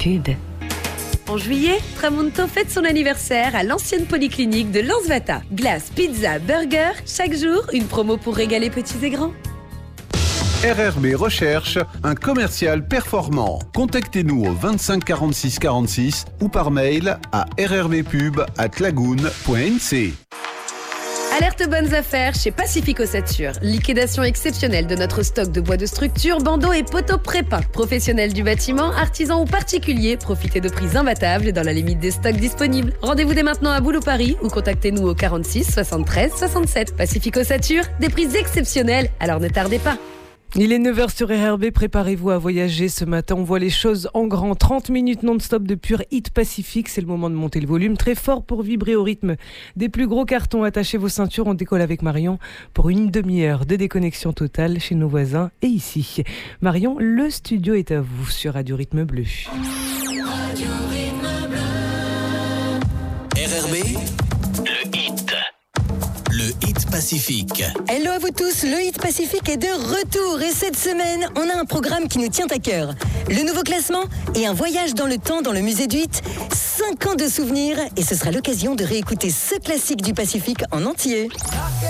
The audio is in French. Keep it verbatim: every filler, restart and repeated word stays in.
d'habitude. En juillet, Tramonto fête son anniversaire à l'ancienne polyclinique de Lansvata. Glace, pizza, burger, chaque jour, une promo pour régaler petits et grands. R R B recherche un commercial performant. Contactez-nous au vingt-cinq quarante-six quarante-six ou par mail à rrbpub arobase lagoon point n c. Alerte bonnes affaires chez Pacific Ossature. Liquidation exceptionnelle de notre stock de bois de structure, bandeaux et poteaux prépeints. Professionnels du bâtiment, artisans ou particuliers, profitez de prix imbattables dans la limite des stocks disponibles. Rendez-vous dès maintenant à Boulot Paris ou contactez-nous au quarante-six soixante-treize soixante-sept. Pacific Ossature, des prix exceptionnels, alors ne tardez pas. Il est neuf heures sur R R B, préparez-vous à voyager ce matin. On voit les choses en grand. trente minutes non-stop de pur hit pacifique. C'est le moment de monter le volume très fort pour vibrer au rythme des plus gros cartons. Attachez vos ceintures, on décolle avec Marion pour une demi-heure de déconnexion totale chez nos voisins et ici. Marion, le studio est à vous sur Radio Rythme Bleu. Radio Rythme Bleu. R R B, le hit. Le Hit Pacifique. Hello à vous tous, le Hit Pacifique est de retour et cette semaine, on a un programme qui nous tient à cœur. Le nouveau classement et un voyage dans le temps dans le musée du Hit. cinq ans de souvenirs et ce sera l'occasion de réécouter ce classique du Pacifique en entier.